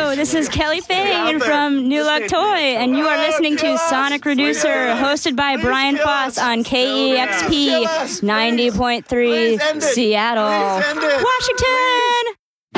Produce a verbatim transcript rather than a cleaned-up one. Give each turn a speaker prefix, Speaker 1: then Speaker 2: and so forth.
Speaker 1: Hello, this is Kelly Fagan from New Luck Toy, and you are listening to Sonic Reducer, hosted by Brian Foss on K E X P ninety point three Seattle, Washington.